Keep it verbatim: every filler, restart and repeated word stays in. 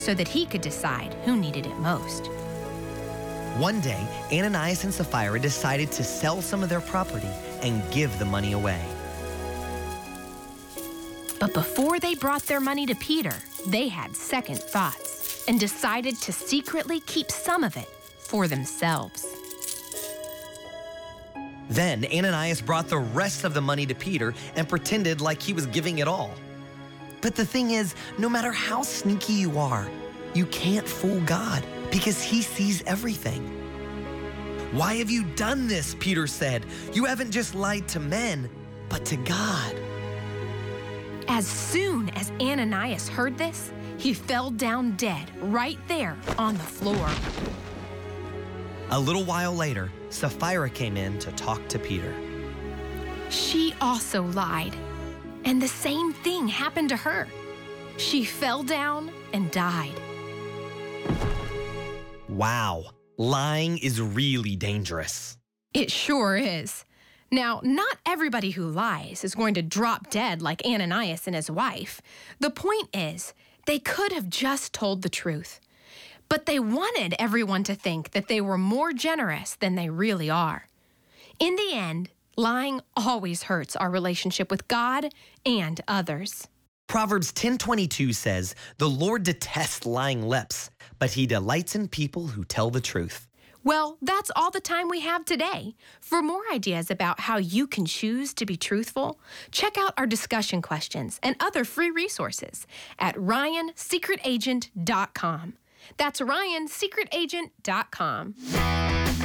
so that he could decide who needed it most. One day, Ananias and Sapphira decided to sell some of their property and give the money away. But before they brought their money to Peter, they had second thoughts and decided to secretly keep some of it for themselves. Then Ananias brought the rest of the money to Peter and pretended like he was giving it all. But the thing is, no matter how sneaky you are, you can't fool God because he sees everything. "Why have you done this?" Peter said. "You haven't just lied to men, but to God." As soon as Ananias heard this, he fell down dead right there on the floor. A little while later, Sapphira came in to talk to Peter. She also lied, and the same thing happened to her. She fell down and died. Wow, lying is really dangerous. It sure is. Now, not everybody who lies is going to drop dead like Ananias and his wife. The point is, they could have just told the truth. But they wanted everyone to think that they were more generous than they really are. In the end, lying always hurts our relationship with God and others. Proverbs ten twenty-two says, "The Lord detests lying lips, but he delights in people who tell the truth." Well, that's all the time we have today. For more ideas about how you can choose to be truthful, check out our discussion questions and other free resources at ryan secret agent dot com. That's ryan secret agent dot com.